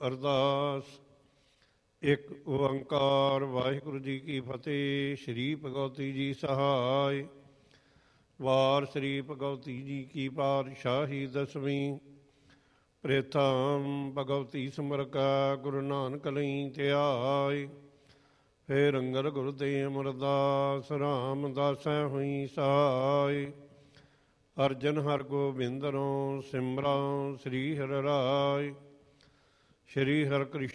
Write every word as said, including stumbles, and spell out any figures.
ਅਰਦਾਸ। ਇੱਕ ਓੰਕਾਰ ਵਾਹਿਗੁਰੂ ਜੀ ਕੀ ਫਤਿਹ। ਸ਼੍ਰੀ ਭਗਵਤੀ ਜੀ ਸਹਾਇ। ਵਾਰ ਸ਼੍ਰੀ ਭਗਵਤੀ ਜੀ ਕੀ ਪਾਤਸ਼ਾਹੀ ਦਸਵੀਂ। ਪ੍ਰੇਥਮ ਭਗਵਤੀ ਸਿਮਰ ਕਾ ਗੁਰੂ ਨਾਨਕ ਲਈ ਧਿਆਇ। ਫੇਰ ਅੰਗਦ ਗੁਰੂ ਤੇ ਅਮਰਦਾਸ ਰਾਮਦਾਸੈ ਹੋਈ ਸਹਾਇ। ਅਰਜਨ ਹਰ ਗੋਬਿੰਦ ਰੋ ਸਿਮਰਾਂ ਸ੍ਰੀ ਹਰਿ ਰਾਇ। ਸ਼੍ਰੀ ਹਰਿ ਕ੍ਰਿਸ਼ਨ